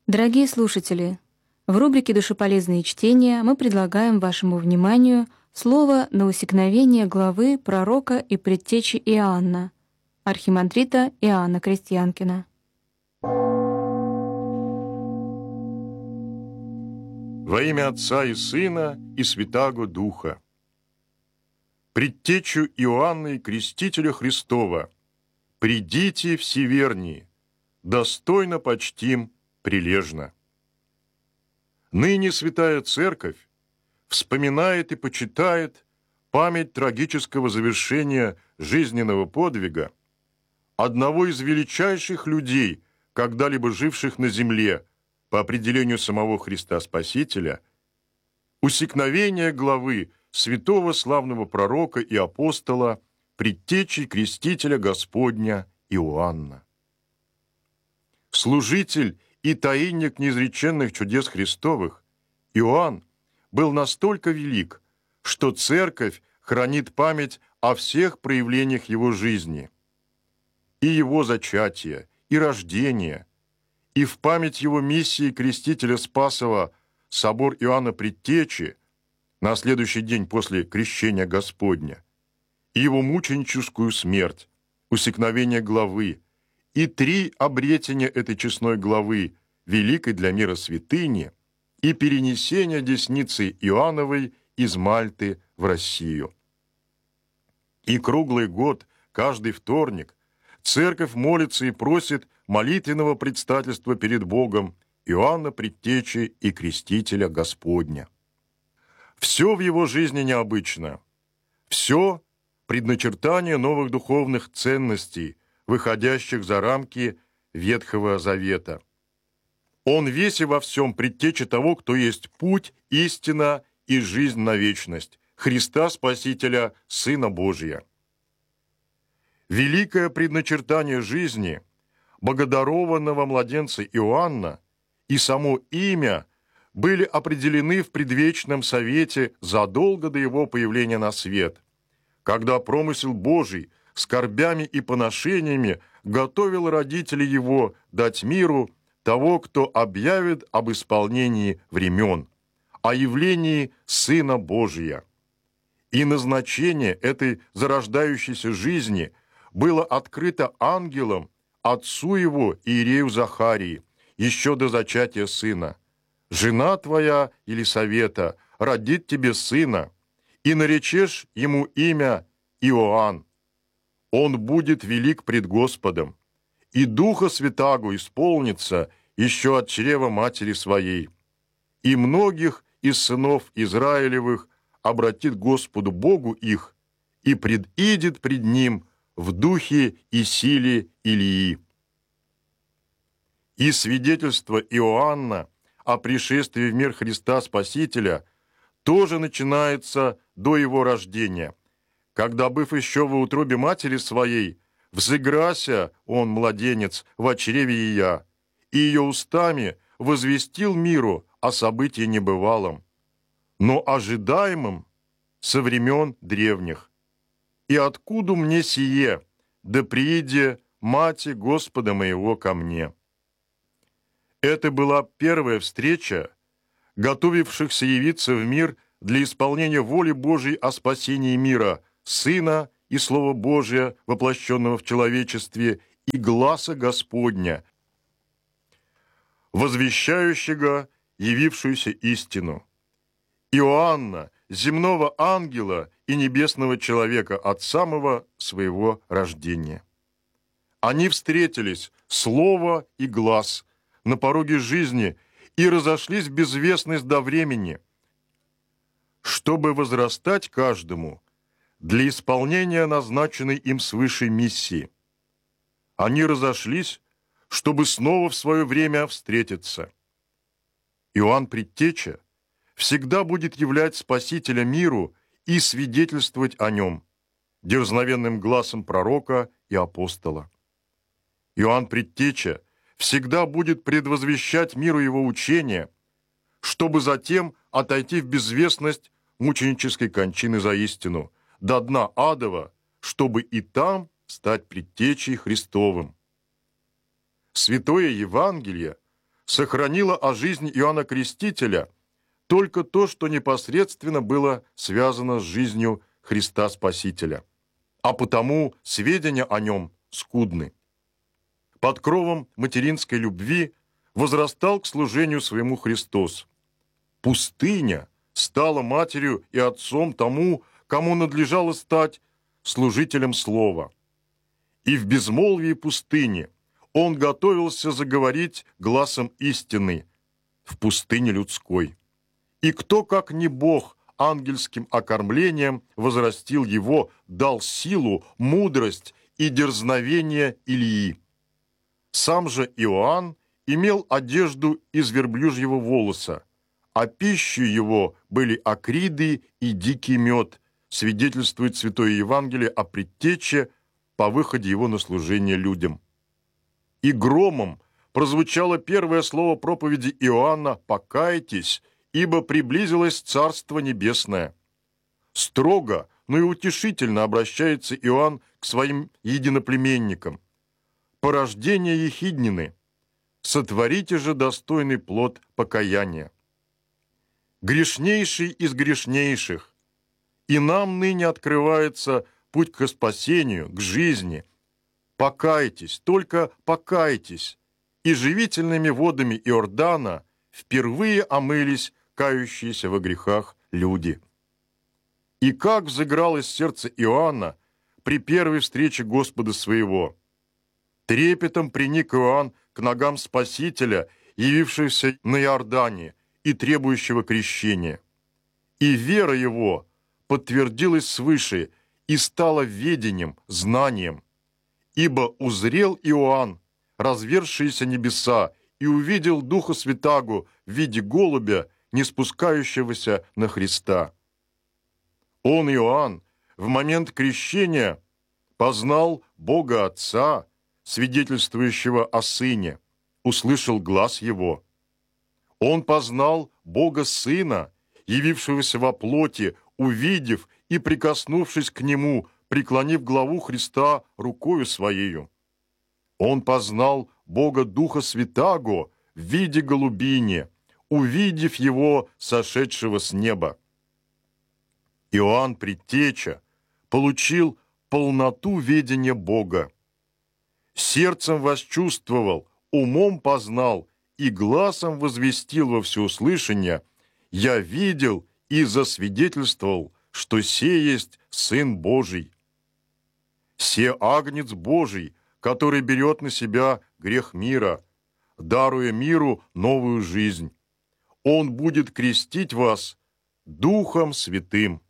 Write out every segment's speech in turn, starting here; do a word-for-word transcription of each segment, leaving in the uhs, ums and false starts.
Дорогие слушатели, в рубрике «Душеполезные чтения» мы предлагаем вашему вниманию слово на усекновение главы пророка и предтечи Иоанна, архимандрита Иоанна Крестьянкина. Во имя Отца и Сына и Святаго Духа. Предтечу Иоанна и Крестителя Христова, придите всеверние, достойно почтим прилежно. Ныне Святая Церковь вспоминает и почитает память трагического завершения жизненного подвига одного из величайших людей, когда-либо живших на земле, по определению самого Христа Спасителя, усекновения главы святого славного пророка и апостола, предтечи крестителя Господня Иоанна. Служитель и таинник неизреченных чудес Христовых, Иоанн был настолько велик, что Церковь хранит память о всех проявлениях его жизни, и его зачатия, и рождения, и в память его миссии крестителя Спасова собор Иоанна Предтечи на следующий день после крещения Господня, и его мученическую смерть, усекновение главы, и три обретения этой честной главы, великой для мира святыни, и перенесение десницы Иоанновой из Мальты в Россию. И круглый год, каждый вторник, Церковь молится и просит молитвенного предстательства перед Богом Иоанна Предтечи и Крестителя Господня. Все в его жизни необычно. Все предначертание новых духовных ценностей, выходящих за рамки Ветхого Завета. Он весь и во всем предтеча того, кто есть путь, истина и жизнь на вечность, Христа Спасителя, Сына Божия. Великое предначертание жизни богодарованного младенца Иоанна и само имя были определены в предвечном совете задолго до его появления на свет, когда промысел Божий скорбями и поношениями готовил родителей его дать миру того, кто объявит об исполнении времен, о явлении Сына Божия. И назначение этой зарождающейся жизни было открыто ангелом отцу его Иерею Захарии еще до зачатия сына. «Жена твоя, Елисавета, родит тебе сына, и наречешь ему имя Иоанн. Он будет велик пред Господом, и Духа Святаго исполнится еще от чрева матери своей, и многих из сынов Израилевых обратит Господу Богу их, и предидет пред Ним в духе и силе Илии». И свидетельство Иоанна о пришествии в мир Христа Спасителя тоже начинается до его рождения, когда, быв еще во утробе матери своей, взыграся он, младенец, во чреве ее, и ее устами возвестил миру о событии небывалом, но ожидаемом со времен древних. «И откуда мне сие, да прииде мати Господа моего ко мне?» Это была первая встреча готовившихся явиться в мир для исполнения воли Божией о спасении мира, Сына и Слова Божия, воплощенного в человечестве, и гласа Господня, возвещающего явившуюся истину. Иоанна, земного ангела и небесного человека от самого своего рождения. Они встретились, слово и глас, на пороге жизни и разошлись в безвестность до времени, чтобы возрастать каждому для исполнения назначенной им свыше миссии. Они разошлись, чтобы снова в свое время встретиться. Иоанн Предтеча всегда будет являть Спасителя миру и свидетельствовать о нем дерзновенным гласом пророка и апостола. Иоанн Предтеча всегда будет предвозвещать миру его учения, чтобы затем отойти в безвестность мученической кончины за истину, до дна адова, чтобы и там стать предтечей Христовым. Святое Евангелие сохранило о жизни Иоанна Крестителя только то, что непосредственно было связано с жизнью Христа Спасителя, а потому сведения о нем скудны. Под кровом материнской любви возрастал к служению своему Христос. Пустыня стала матерью и отцом тому, кому надлежало стать служителем Слова. И в безмолвии пустыни он готовился заговорить гласом истины в пустыне людской. И кто, как не Бог, ангельским окормлением возрастил его, дал силу, мудрость и дерзновение Илии. Сам же Иоанн имел одежду из верблюжьего волоса, а пищей его были акриды и дикий мед, свидетельствует Святое Евангелие о предтече по выходе его на служение людям. И громом прозвучало первое слово проповеди Иоанна «Покайтесь, ибо приблизилось Царство Небесное». Строго, но и утешительно обращается Иоанн к своим единоплеменникам. «Порождение ехиднины, сотворите же достойный плод покаяния. Грешнейший из грешнейших, и нам ныне открывается путь к спасению, к жизни. Покайтесь, только покайтесь, и живительными водами Иордана впервые омылись кающиеся во грехах люди». И как взыгралось сердце Иоанна при первой встрече Господа своего! Трепетом приник Иоанн к ногам Спасителя, явившегося на Иордане и требующего крещения. И вера его подтвердилась свыше и стала ведением, знанием. Ибо узрел Иоанн развершиеся небеса и увидел Духа Святаго в виде голубя, не спускающегося на Христа. Он, Иоанн, в момент крещения познал Бога Отца, свидетельствующего о Сыне, услышал глас Его. Он познал Бога Сына, явившегося во плоти, увидев и прикоснувшись к Нему, преклонив главу Христа рукою Своею. Он познал Бога Духа Святаго в виде голубини, увидев Его, сошедшего с неба. Иоанн Предтеча получил полноту ведения Бога. Сердцем восчувствовал, умом познал и гласом возвестил во всеуслышание: «Я видел и засвидетельствовал, что се есть Сын Божий. Се агнец Божий, который берет на себя грех мира, даруя миру новую жизнь. Он будет крестить вас Духом Святым».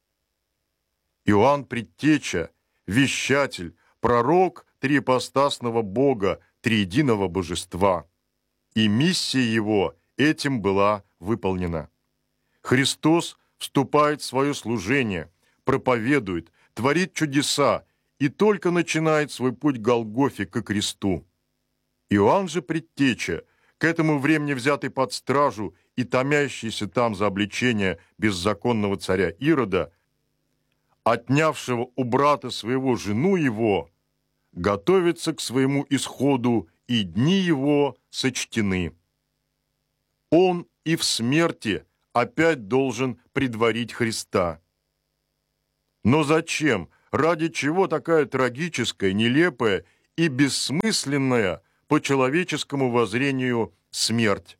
Иоанн Предтеча, вещатель, пророк триипостасного Бога, триединого Божества. И миссия его этим была выполнена. Христос вступает в свое служение, проповедует, творит чудеса и только начинает свой путь к Голгофе, ко кресту. Иоанн же Предтеча, к этому времени взятый под стражу и томящийся там за обличение беззаконного царя Ирода, отнявшего у брата своего жену его, готовится к своему исходу, и дни его сочтены. Он и в смерти опять должен предварить Христа. Но зачем, ради чего такая трагическая, нелепая и бессмысленная по человеческому воззрению смерть?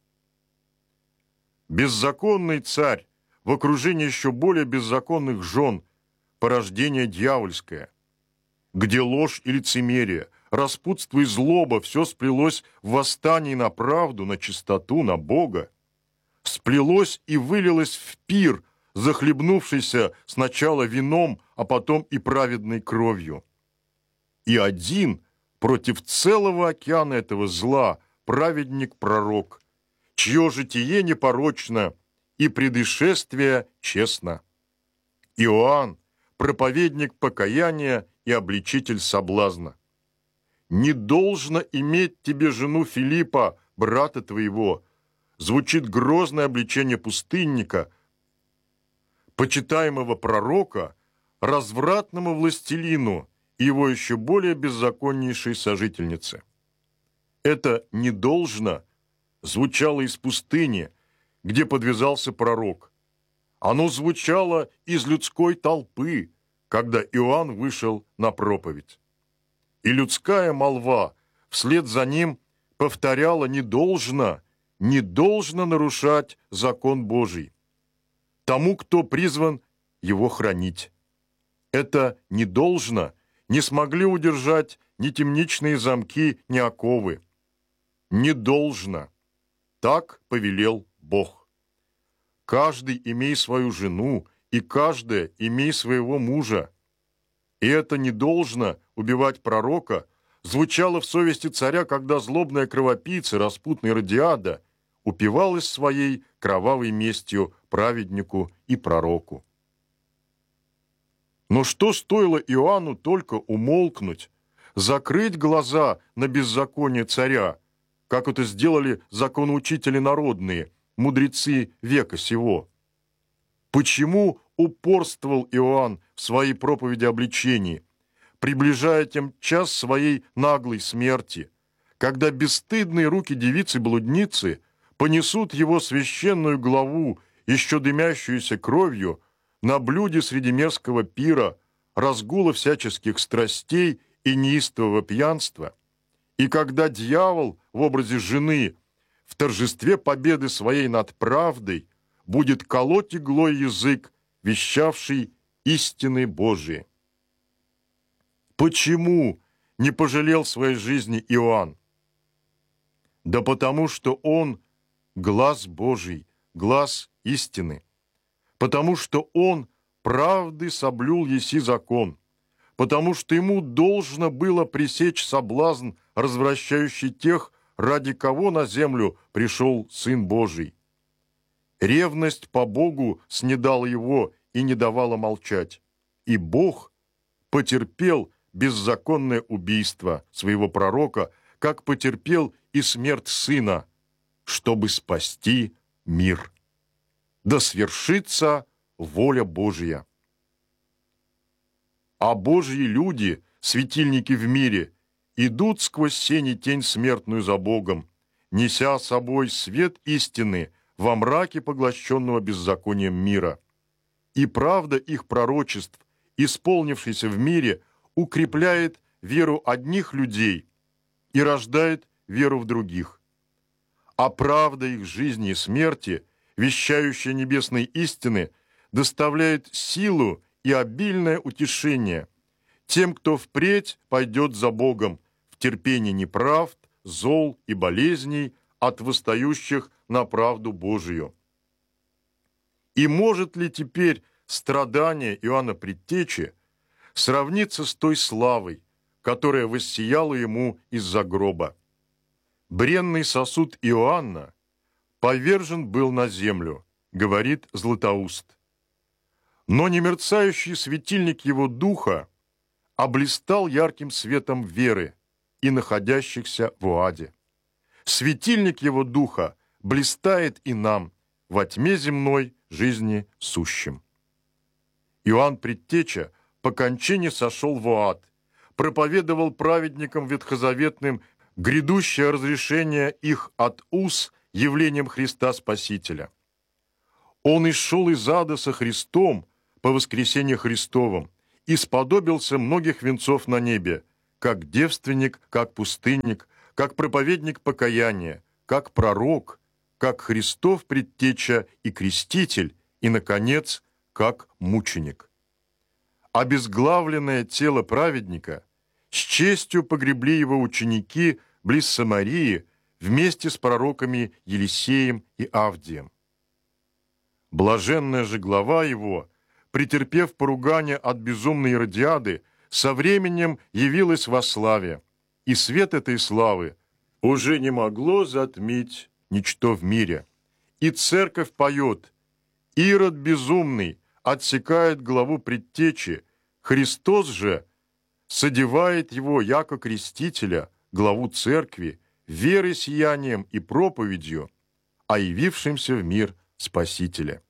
Беззаконный царь в окружении еще более беззаконных жен, порождение дьявольское, где ложь и лицемерие, распутство и злоба все сплелось в восстании на правду, на чистоту, на Бога. Сплелось и вылилось в пир, захлебнувшийся сначала вином, а потом и праведной кровью. И один против целого океана этого зла праведник-пророк, чье житие непорочно и предышествие честно. Иоанн, проповедник покаяния и обличитель соблазна. «Не должно иметь тебе жену Филиппа, брата твоего», звучит грозное обличение пустынника, почитаемого пророка, развратному властелину и его еще более беззаконнейшей сожительнице. Это «не должно» звучало из пустыни, где подвязался пророк. Оно звучало из людской толпы, когда Иоанн вышел на проповедь. И людская молва вслед за ним повторяла: не должно, не должно нарушать закон Божий тому, кто призван его хранить. Это не должно не смогли удержать ни темничные замки, ни оковы. Не должно. Так повелел Бог. Каждый имей свою жену, и каждая имей своего мужа. И это не должно убивать пророка звучало в совести царя, когда злобная кровопийца, распутная Иродиада, упивалась своей кровавой местью праведнику и пророку. Но что стоило Иоанну только умолкнуть, закрыть глаза на беззаконие царя, как это сделали законоучители народные, мудрецы века сего? Почему упорствовал Иоанн в своей проповеди обличений, приближая тем час своей наглой смерти, когда бесстыдные руки девицы-блудницы понесут его священную главу, еще дымящуюся кровью, на блюде среди мерзкого пира, разгула всяческих страстей и неистового пьянства, и когда дьявол в образе жены в торжестве победы своей над правдой будет колоть иглой язык, вещавший истины Божии. Почему не пожалел своей жизни Иоанн? Да потому что он глаз Божий, глаз истины, потому что он правды соблюл еси закон, потому что ему должно было пресечь соблазн, развращающий тех, ради кого на землю пришел Сын Божий. Ревность по Богу снедала его и не давала молчать, и Бог потерпел беззаконное убийство своего пророка, как потерпел и смерть Сына, чтобы спасти мир. Да свершится воля Божья. А Божьи люди, светильники в мире, идут сквозь сень и тень смертную за Богом, неся с собой свет истины во мраке поглощенного беззаконием мира. И правда их пророчеств, исполнившейся в мире, укрепляет веру одних людей и рождает веру в других. А правда их жизни и смерти, вещающая небесной истины, доставляет силу и обильное утешение тем, кто впредь пойдет за Богом в терпении неправд, зол и болезней от восстающих на правду Божию. И может ли теперь страдание Иоанна Предтечи сравниться с той славой, которая воссияла ему из-за гроба? Бренный сосуд Иоанна повержен был на землю, говорит Златоуст. Но немерцающий светильник его духа облистал ярким светом веры и находящихся в аде. Светильник его духа блистает и нам во тьме земной жизни сущим. Иоанн Предтеча по кончине сошел в ад, проповедовал праведникам ветхозаветным грядущее разрешение их от уз явлением Христа Спасителя. Он исшел из ада со Христом по воскресенье Христовом и сподобился многих венцов на небе, как девственник, как пустынник, как проповедник покаяния, как пророк, как Христов Предтеча и Креститель, и, наконец, как мученик. Обезглавленное тело праведника с честью погребли его ученики близ Самарии вместе с пророками Елисеем и Авдием. Блаженная же глава его, претерпев поругание от безумной Иродиады, со временем явилась во славе, и свет этой славы уже не могло затмить ничто в мире. И церковь поет: «Ирод безумный отсекает главу Предтечи, Христос же содевает его, яко крестителя, главу церкви, верой, сиянием и проповедью, о явившемся в мир Спасителя».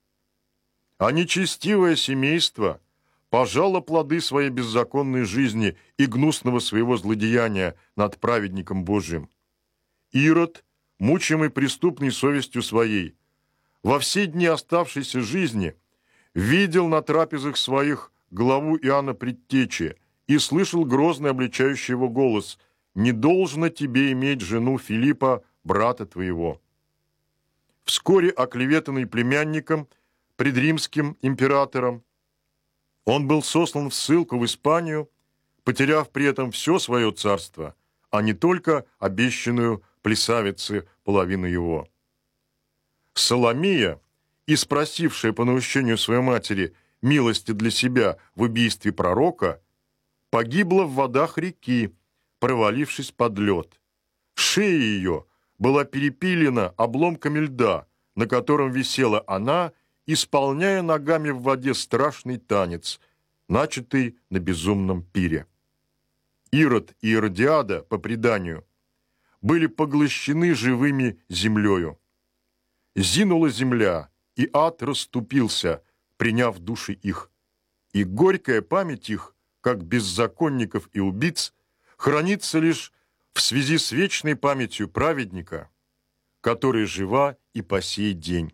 А нечестивое семейство пожало плоды своей беззаконной жизни и гнусного своего злодеяния над праведником Божиим. Ирод мучимый преступной совестью своей, во все дни оставшейся жизни видел на трапезах своих главу Иоанна Предтечи и слышал грозный обличающий его голос: «Не должно тебе иметь жену Филиппа, брата твоего». Вскоре оклеветанный племянником пред римским императором, он был сослан в ссылку в Испанию, потеряв при этом все свое царство, а не только обещанную плесавице половину его. Соломия, и спросившая по наущению своей матери милости для себя в убийстве пророка, погибла в водах реки, провалившись под лед. Шея ее была перепилена обломками льда, на котором висела она, исполняя ногами в воде страшный танец, начатый на безумном пире. Ирод и Иродиада, по преданию, были поглощены живыми землею. Зинула земля, и ад расступился, приняв души их. И горькая память их, как беззаконников и убийц, хранится лишь в связи с вечной памятью праведника, который жива и по сей день.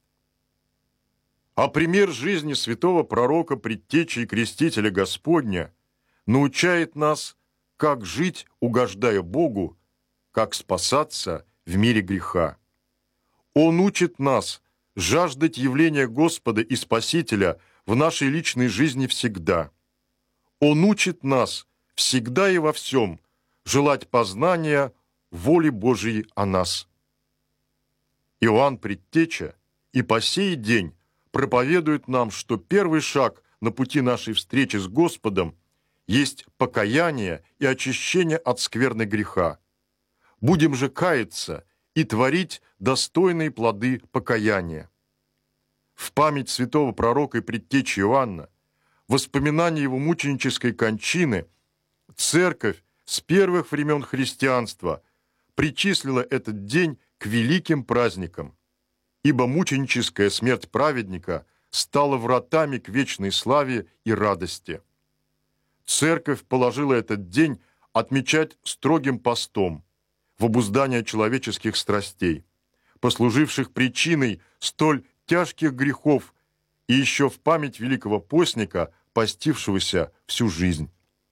А пример жизни святого пророка, предтечи и крестителя Господня научает нас, как жить, угождая Богу, как спасаться в мире греха. Он учит нас жаждать явления Господа и Спасителя в нашей личной жизни всегда. Он учит нас всегда и во всем желать познания воли Божией о нас. Иоанн Предтеча и по сей день проповедует нам, что первый шаг на пути нашей встречи с Господом есть покаяние и очищение от скверны греха. Будем же каяться и творить достойные плоды покаяния. В память святого пророка и предтечи Иоанна, воспоминания его мученической кончины, Церковь с первых времен христианства причислила этот день к великим праздникам, ибо мученическая смерть праведника стала вратами к вечной славе и радости. Церковь положила этот день отмечать строгим постом в обуздание человеческих страстей, послуживших причиной столь тяжких грехов, и еще в память великого постника, постившегося всю жизнь.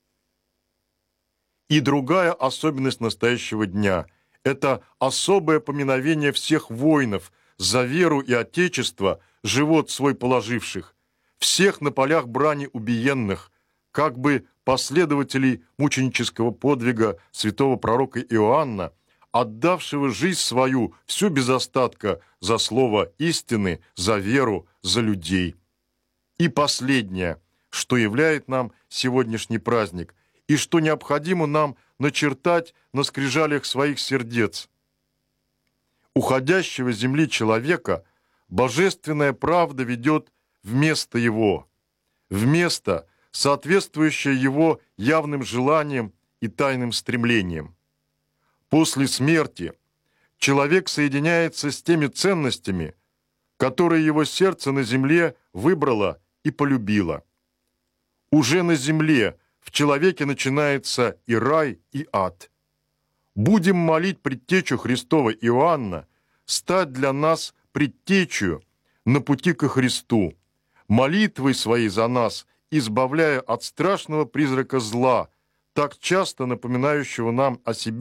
И другая особенность настоящего дня – это особое поминовение всех воинов за веру и отечество, живот свой положивших, всех на полях брани убиенных, как бы последователей мученического подвига святого пророка Иоанна, отдавшего жизнь свою всю без остатка за слово истины, за веру, за людей. И последнее, что являет нам сегодняшний праздник, и что необходимо нам начертать на скрижалях своих сердец. Уходящего с земли человека божественная правда ведет вместо его, вместо, соответствующее его явным желаниям и тайным стремлениям. После смерти человек соединяется с теми ценностями, которые его сердце на земле выбрало и полюбило. Уже на земле в человеке начинается и рай, и ад. Будем молить предтечу Христова Иоанна стать для нас предтечью на пути ко Христу, молитвой своей за нас, избавляя от страшного призрака зла, так часто напоминающего нам о себе